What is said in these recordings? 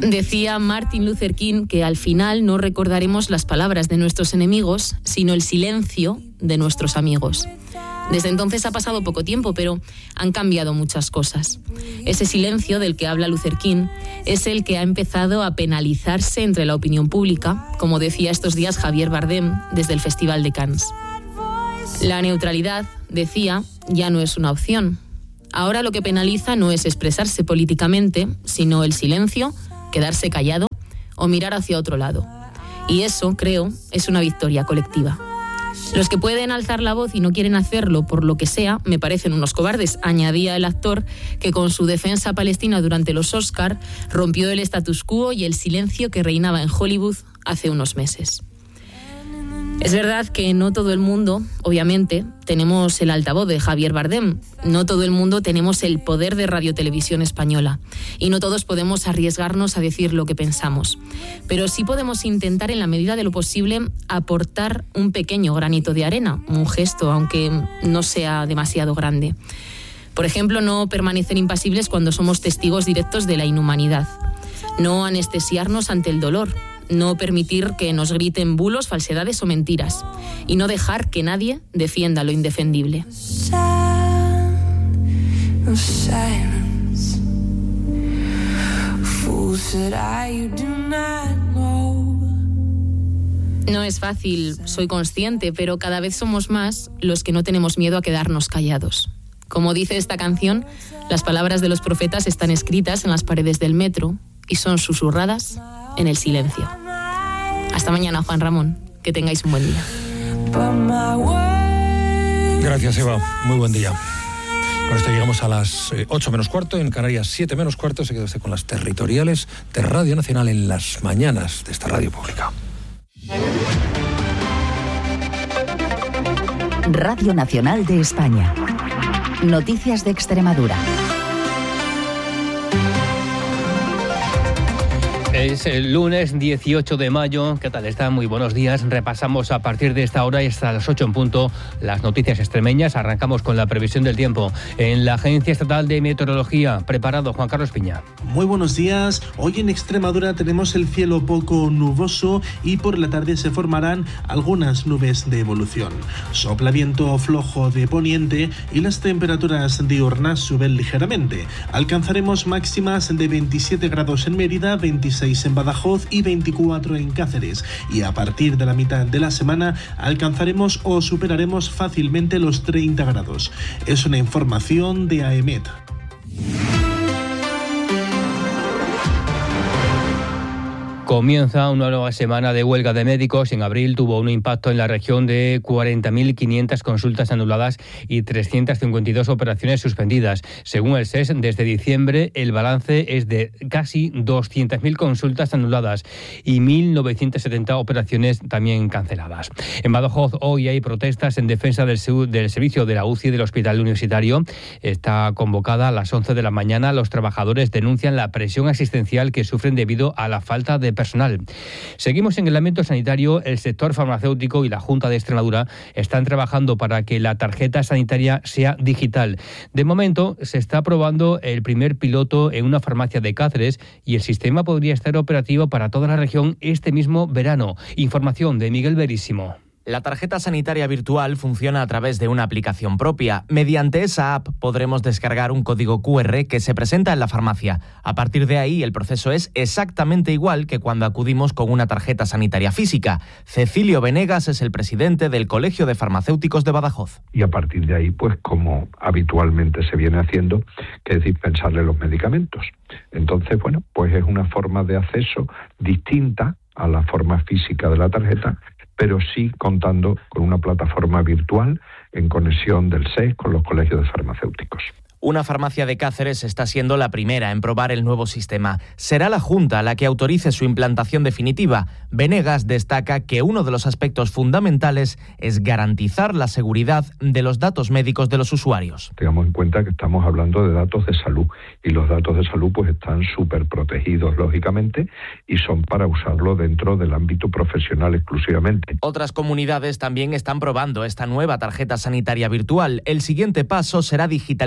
Decía Martin Luther King que al final no recordaremos las palabras de nuestros enemigos, sino el silencio de nuestros amigos. Desde entonces ha pasado poco tiempo, pero han cambiado muchas cosas. Ese silencio del que habla Luther King es el que ha empezado a penalizarse entre la opinión pública, como decía estos días Javier Bardem desde el Festival de Cannes. La neutralidad, decía, ya no es una opción. Ahora lo que penaliza no es expresarse políticamente, sino el silencio, quedarse callado o mirar hacia otro lado. Y eso, creo, es una victoria colectiva. Los que pueden alzar la voz y no quieren hacerlo por lo que sea, me parecen unos cobardes, añadía el actor que con su defensa palestina durante los Oscar rompió el status quo y el silencio que reinaba en Hollywood hace unos meses. Es verdad que no todo el mundo, obviamente, tenemos el altavoz de Javier Bardem, no todo el mundo tenemos el poder de Radio Televisión Española y no todos podemos arriesgarnos a decir lo que pensamos. Pero sí podemos intentar, en la medida de lo posible, aportar un pequeño granito de arena, un gesto, aunque no sea demasiado grande. Por ejemplo, no permanecer impasibles cuando somos testigos directos de la inhumanidad, no anestesiarnos ante el dolor, no permitir que nos griten bulos, falsedades o mentiras y no dejar que nadie defienda lo indefendible. No es fácil, soy consciente, pero cada vez somos más los que no tenemos miedo a quedarnos callados. Como dice esta canción, las palabras de los profetas están escritas en las paredes del metro y son susurradas en el silencio. Hasta mañana, Juan Ramón. Que tengáis un buen día. Gracias, Eva. Muy buen día. Con esto llegamos a las 8 menos cuarto, en Canarias 7 menos cuarto. Se queda usted con las territoriales de Radio Nacional en las mañanas de esta radio pública. Radio Nacional de España. Noticias de Extremadura. Es el lunes 18 de mayo. ¿Qué tal están? Muy buenos días. Repasamos a partir de esta hora y hasta las 8 en punto las noticias extremeñas. Arrancamos con la previsión del tiempo. En la Agencia Estatal de Meteorología, preparado Juan Carlos Piña. Muy buenos días. Hoy en Extremadura tenemos el cielo poco nuboso y por la tarde se formarán algunas nubes de evolución. Sopla viento flojo de poniente y las temperaturas diurnas suben ligeramente. Alcanzaremos máximas de 27 grados en Mérida, 26 en Badajoz y 24 en Cáceres. Y a partir de la mitad de la semana alcanzaremos o superaremos fácilmente los 30 grados. Es una información de AEMET. Comienza una nueva semana de huelga de médicos. En abril tuvo un impacto en la región de 40.500 consultas anuladas y 352 operaciones suspendidas. Según el SES, desde diciembre el balance es de casi 200.000 consultas anuladas y 1.970 operaciones también canceladas. En Badajoz hoy hay protestas en defensa del servicio de la UCI del Hospital Universitario. Está convocada a las 11 de la mañana. Los trabajadores denuncian la presión asistencial que sufren debido a la falta de personal. Seguimos en el ámbito sanitario. El sector farmacéutico y la Junta de Extremadura están trabajando para que la tarjeta sanitaria sea digital. De momento se está probando el primer piloto en una farmacia de Cáceres y el sistema podría estar operativo para toda la región este mismo verano. Información de Miguel Verísimo. La tarjeta sanitaria virtual funciona a través de una aplicación propia. Mediante esa app podremos descargar un código QR que se presenta en la farmacia. A partir de ahí, el proceso es exactamente igual que cuando acudimos con una tarjeta sanitaria física. Cecilio Venegas es el presidente del Colegio de Farmacéuticos de Badajoz. Y a partir de ahí, pues como habitualmente se viene haciendo, que es dispensarle los medicamentos. Entonces, bueno, pues es una forma de acceso distinta a la forma física de la tarjeta, pero sí contando con una plataforma virtual en conexión del SES con los colegios de farmacéuticos. Una farmacia de Cáceres está siendo la primera en probar el nuevo sistema. Será la Junta la que autorice su implantación definitiva. Venegas destaca que uno de los aspectos fundamentales es garantizar la seguridad de los datos médicos de los usuarios. Tengamos en cuenta que estamos hablando de datos de salud y los datos de salud pues están súper protegidos, lógicamente, y son para usarlo dentro del ámbito profesional exclusivamente. Otras comunidades también están probando esta nueva tarjeta sanitaria virtual. El siguiente paso será digitalizar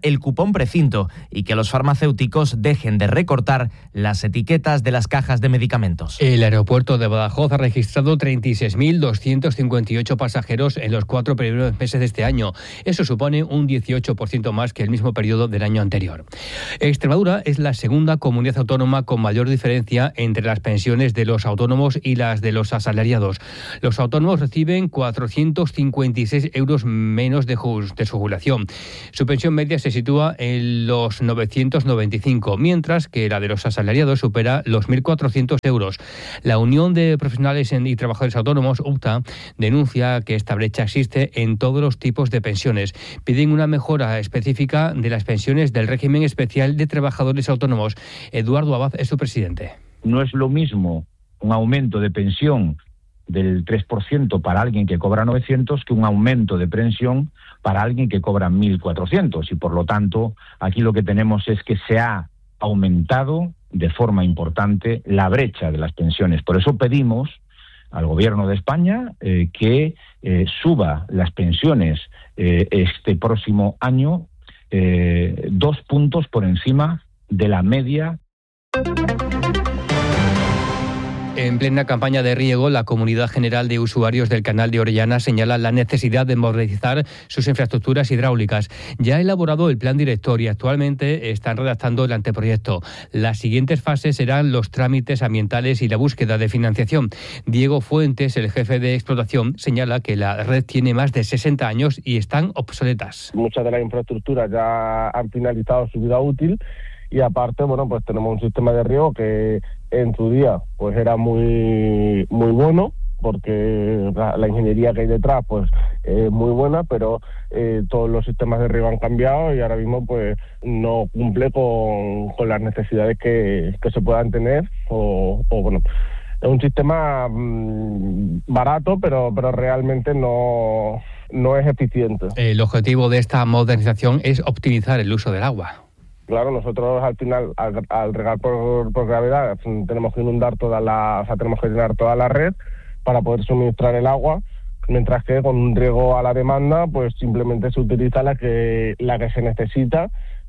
el cupón precinto y que los farmacéuticos dejen de recortar las etiquetas de las cajas de medicamentos. El aeropuerto de Badajoz ha registrado 36.258 pasajeros en los 4 primeros meses de este año. Eso supone un 18% más que el mismo periodo del año anterior. Extremadura es la segunda comunidad autónoma con mayor diferencia entre las pensiones de los autónomos y las de los asalariados. Los autónomos reciben 456 euros menos de su jubilación. Su pensión media se sitúa en los 995, mientras que la de los asalariados supera los 1.400 euros. La Unión de Profesionales y Trabajadores Autónomos, UPTA, denuncia que esta brecha existe en todos los tipos de pensiones. Piden una mejora específica de las pensiones del régimen especial de trabajadores autónomos. Eduardo Abad es su presidente. No es lo mismo un aumento de pensión del 3% para alguien que cobra 900 que un aumento de pensión para alguien que cobra 1.400. Y por lo tanto, aquí lo que tenemos es que se ha aumentado de forma importante la brecha de las pensiones. Por eso pedimos al Gobierno de España que suba las pensiones este próximo año 2 puntos por encima de la media. En plena campaña de riego, la Comunidad General de Usuarios del Canal de Orellana señala la necesidad de modernizar sus infraestructuras hidráulicas. Ya ha elaborado el plan director y actualmente están redactando el anteproyecto. Las siguientes fases serán los trámites ambientales y la búsqueda de financiación. Diego Fuentes, el jefe de explotación, señala que la red tiene más de 60 años y están obsoletas. Muchas de las infraestructuras ya han finalizado su vida útil. Y aparte, bueno, pues tenemos un sistema de riego que en su día pues era muy bueno, porque la ingeniería que hay detrás pues es muy buena, pero todos los sistemas de riego han cambiado y ahora mismo pues no cumple con las necesidades que se puedan tener o bueno, es un sistema barato, pero realmente no es eficiente. El objetivo de esta modernización es optimizar el uso del agua. Claro, nosotros al final, al regar por gravedad, tenemos que inundar tenemos que llenar toda la red para poder suministrar el agua, mientras que con un riego a la demanda, pues simplemente se utiliza la que se necesita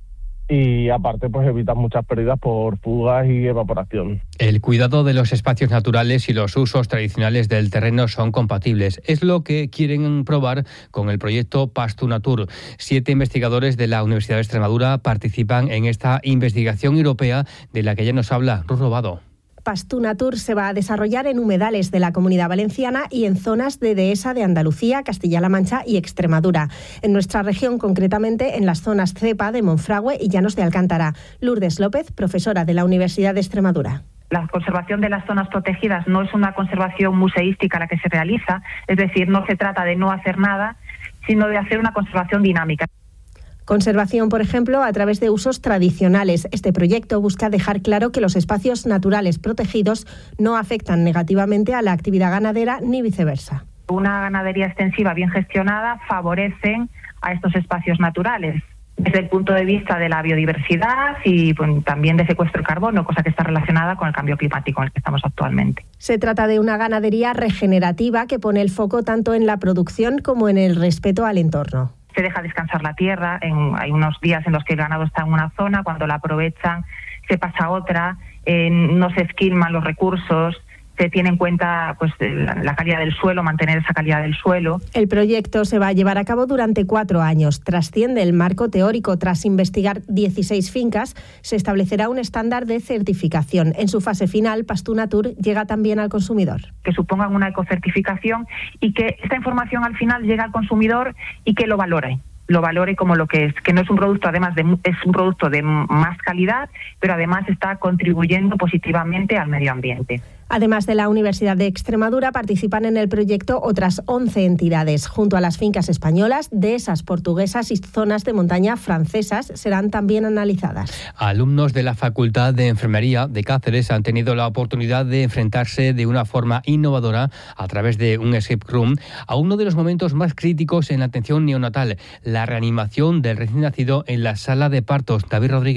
y aparte pues evitas muchas pérdidas por fugas y evaporación. El cuidado de los espacios naturales y los usos tradicionales del terreno son compatibles. Es lo que quieren probar con el proyecto Pastunatur. 7 investigadores de la Universidad de Extremadura participan en esta investigación europea de la que ya nos habla Ruth Robado. Pastunatur se va a desarrollar en humedales de la Comunidad Valenciana y en zonas de dehesa de Andalucía, Castilla-La Mancha y Extremadura. En nuestra región, concretamente en las zonas Cepa de Monfragüe y Llanos de Alcántara. Lourdes López, profesora de la Universidad de Extremadura. La conservación de las zonas protegidas no es una conservación museística la que se realiza, es decir, no se trata de no hacer nada, sino de hacer una conservación dinámica. Conservación, por ejemplo, a través de usos tradicionales. Este proyecto busca dejar claro que los espacios naturales protegidos no afectan negativamente a la actividad ganadera ni viceversa. Una ganadería extensiva bien gestionada favorece a estos espacios naturales desde el punto de vista de la biodiversidad y también de secuestro de carbono, cosa que está relacionada con el cambio climático en el que estamos actualmente. Se trata de una ganadería regenerativa que pone el foco tanto en la producción como en el respeto al entorno. Se deja descansar la tierra, hay unos días en los que el ganado está en una zona, cuando la aprovechan se pasa a otra, no se esquilman los recursos, se tiene en cuenta pues la calidad del suelo, mantener esa calidad del suelo. El proyecto se va a llevar a cabo durante 4 años. Trasciende el marco teórico. Tras investigar 16 fincas, se establecerá un estándar de certificación. En su fase final, Pastunatur llega también al consumidor. Que supongan una ecocertificación y que esta información al final llegue al consumidor y que lo valore como lo que es, que no es un producto, además es un producto de más calidad, pero además está contribuyendo positivamente al medio ambiente. Además de la Universidad de Extremadura, participan en el proyecto otras 11 entidades. Junto a las fincas españolas, dehesas portuguesas y zonas de montaña francesas serán también analizadas. Alumnos de la Facultad de Enfermería de Cáceres han tenido la oportunidad de enfrentarse de una forma innovadora a través de un escape room a uno de los momentos más críticos en la atención neonatal, la reanimación del recién nacido en la sala de partos. David Rodríguez.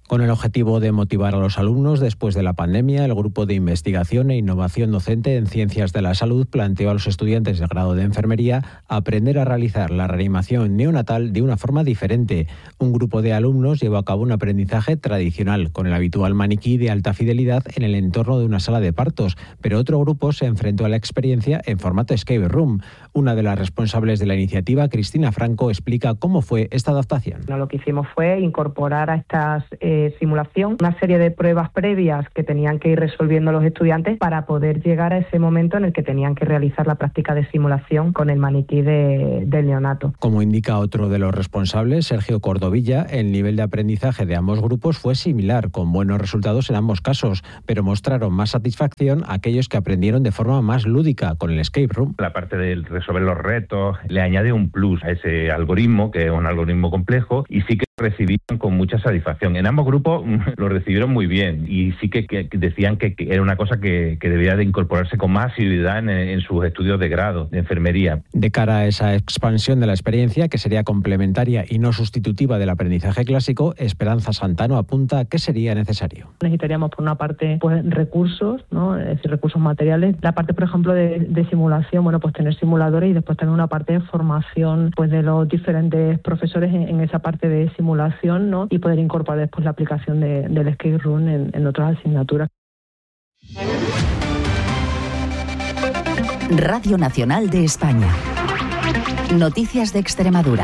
Con el objetivo de motivar a los alumnos después de la pandemia, el Grupo de Investigación e Innovación Docente en Ciencias de la Salud planteó a los estudiantes de grado de enfermería aprender a realizar la reanimación neonatal de una forma diferente. Un grupo de alumnos llevó a cabo un aprendizaje tradicional, con el habitual maniquí de alta fidelidad en el entorno de una sala de partos, pero otro grupo se enfrentó a la experiencia en formato escape room. Una de las responsables de la iniciativa, Cristina Franco, explica cómo fue esta adaptación. Lo que hicimos fue incorporar a estas simulación una serie de pruebas previas que tenían que ir resolviendo los estudiantes para poder llegar a ese momento en el que tenían que realizar la práctica de simulación con el maniquí del neonato. Como indica otro de los responsables, Sergio Cordovilla, el nivel de aprendizaje de ambos grupos fue similar, con buenos resultados en ambos casos, pero mostraron más satisfacción aquellos que aprendieron de forma más lúdica con el escape room. La parte de resolver los retos le añade un plus a ese algoritmo, que es un algoritmo complejo, y sí que recibieron con mucha satisfacción. En ambos grupos lo recibieron muy bien y sí que decían que era una cosa que debía de incorporarse con más asiduidad en sus estudios de grado de enfermería. De cara a esa expansión de la experiencia, que sería complementaria y no sustitutiva del aprendizaje clásico, Esperanza Santano apunta que sería necesario. Necesitaríamos por una parte pues recursos, ¿no? Es decir, recursos materiales. La parte, por ejemplo, de simulación, bueno, pues tener simuladores y después tener una parte de formación pues de los diferentes profesores en esa parte de simulación, ¿no? Y poder incorporar después la aplicación del escape room en otras asignaturas. Radio Nacional de España. Noticias de Extremadura.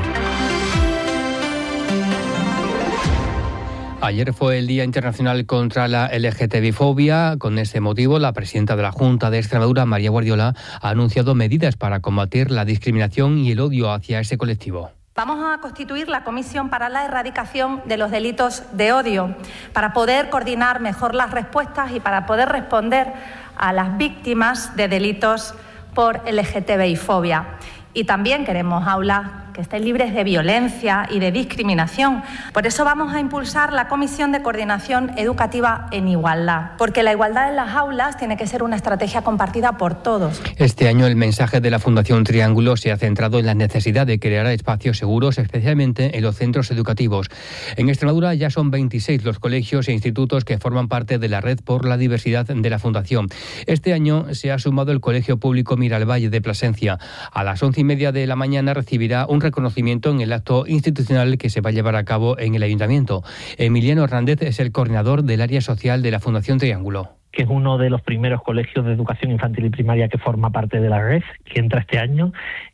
Ayer fue el Día Internacional contra la LGTBI-fobia. Con este motivo, la presidenta de la Junta de Extremadura, María Guardiola, ha anunciado medidas para combatir la discriminación y el odio hacia ese colectivo. Vamos a constituir la Comisión para la Erradicación de los Delitos de Odio para poder coordinar mejor las respuestas y para poder responder a las víctimas de delitos por LGTBI-fobia. Y también queremos aulas que estén libres de violencia y de discriminación. Por eso vamos a impulsar la Comisión de Coordinación Educativa en Igualdad, porque la igualdad en las aulas tiene que ser una estrategia compartida por todos. Este año el mensaje de la Fundación Triángulo se ha centrado en la necesidad de crear espacios seguros, especialmente en los centros educativos. En Extremadura ya son 26 los colegios e institutos que forman parte de la red por la diversidad de la Fundación. Este año se ha sumado el Colegio Público Miralvalle de Plasencia. A las 11:30 de la mañana recibirá un reconocimiento en el acto institucional que se va a llevar a cabo en el Ayuntamiento. Emiliano Hernández es el coordinador del área social de la Fundación Triángulo, que es uno de los primeros colegios de educación infantil y primaria que forma parte de la red, que entra este año,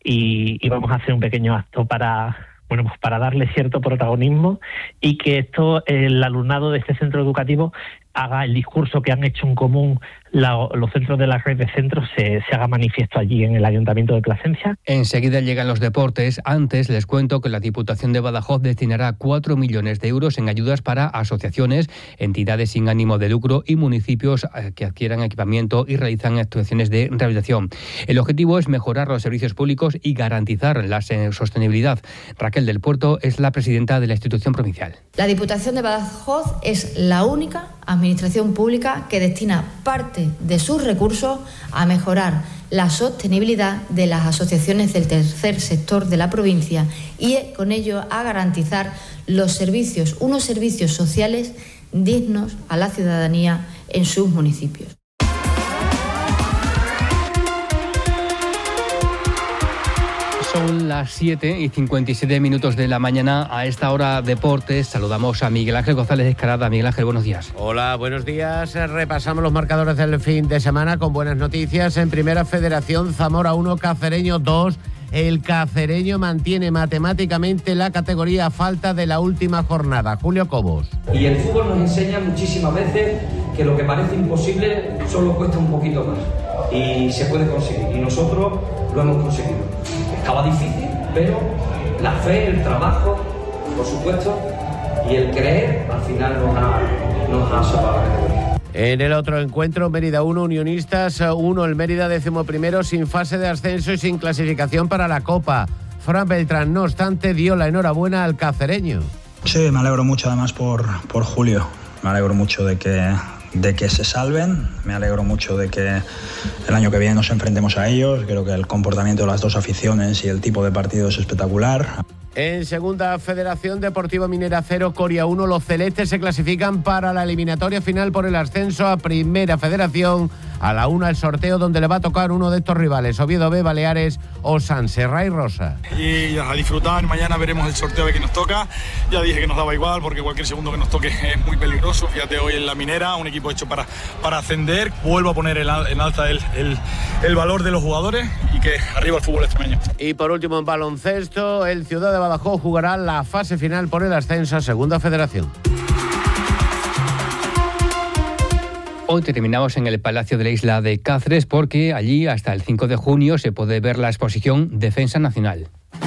y vamos a hacer un pequeño acto para darle cierto protagonismo y que el alumnado de este centro educativo haga el discurso que han hecho en común los centros de la red de centros, se haga manifiesto allí en el Ayuntamiento de Plasencia. Enseguida llegan los deportes. Antes les cuento que la Diputación de Badajoz destinará 4 millones de euros en ayudas para asociaciones, entidades sin ánimo de lucro y municipios que adquieran equipamiento y realizan actuaciones de rehabilitación. El objetivo es mejorar los servicios públicos y garantizar la sostenibilidad. Raquel del Puerto es la presidenta de la institución provincial. La Diputación de Badajoz es la única administración pública que destina parte de sus recursos a mejorar la sostenibilidad de las asociaciones del tercer sector de la provincia y con ello a garantizar unos servicios sociales dignos a la ciudadanía en sus municipios. Son las 7:57 de la mañana. A esta hora, deportes. Saludamos a Miguel Ángel González Escarada. Miguel Ángel, buenos días. Hola, buenos días. Repasamos los marcadores del fin de semana con buenas noticias. En Primera Federación, Zamora 1, Cacereño 2. El Cacereño mantiene matemáticamente la categoría a falta de la última jornada. Julio Cobos. Y el fútbol nos enseña muchísimas veces que lo que parece imposible solo cuesta un poquito más. Y se puede conseguir. Y nosotros lo hemos conseguido. Estaba difícil, pero la fe, el trabajo, por supuesto, y el creer, al final nos ha salvado la categoría. En el otro encuentro, Mérida 1, Unionistas 1, el Mérida 11º, sin fase de ascenso y sin clasificación para la Copa. Fran Beltrán, no obstante, dio la enhorabuena al cacereño. Sí, me alegro mucho además por Julio. Me alegro mucho de que se salven, me alegro mucho de que el año que viene nos enfrentemos a ellos. Creo que el comportamiento de las dos aficiones y el tipo de partido es espectacular. En segunda Federación Deportiva Minera 0, Coria 1, los celestes se clasifican para la eliminatoria final por el ascenso a Primera Federación. A la 1 el sorteo donde le va a tocar uno de estos rivales, Oviedo B, Baleares o San Serrat y Rosa. Y a disfrutar, mañana veremos el sorteo de que nos toca. Ya dije que nos daba igual porque cualquier segundo que nos toque es muy peligroso. Fíjate, hoy en la Minera, un equipo hecho para ascender. Vuelvo a poner en alta el valor de los jugadores y que arriba el fútbol extremeño. Y por último en baloncesto, el Ciudad de Badajoz jugará la fase final por el ascenso a Segunda Federación. Hoy terminamos en el Palacio de la Isla de Cáceres porque allí hasta el 5 de junio se puede ver la exposición Defensa Nacional.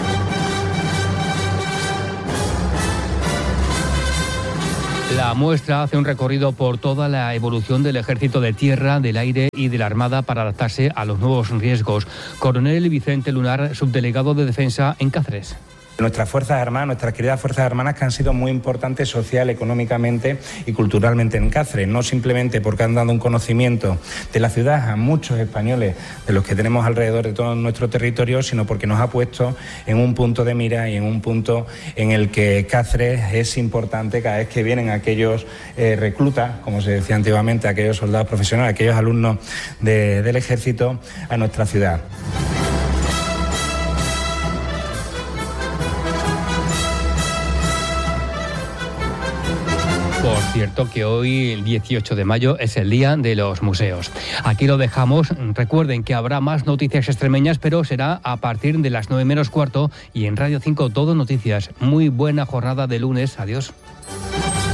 La muestra hace un recorrido por toda la evolución del Ejército de Tierra, del Aire y de la Armada para adaptarse a los nuevos riesgos. Coronel Vicente Lunar, subdelegado de Defensa en Cáceres. Nuestras Fuerzas Armadas, nuestras queridas Fuerzas Armadas que han sido muy importantes social, económicamente y culturalmente en Cáceres, no simplemente porque han dado un conocimiento de la ciudad a muchos españoles de los que tenemos alrededor de todo nuestro territorio, sino porque nos ha puesto en un punto de mira y en un punto en el que Cáceres es importante cada vez que vienen aquellos reclutas, como se decía antiguamente, aquellos soldados profesionales, aquellos alumnos del Ejército a nuestra ciudad. Por cierto que hoy, el 18 de mayo, es el Día de los Museos. Aquí lo dejamos. Recuerden que habrá más noticias extremeñas, pero será a partir de las 9 menos cuarto y en Radio 5 Todo Noticias. Muy buena jornada de lunes. Adiós.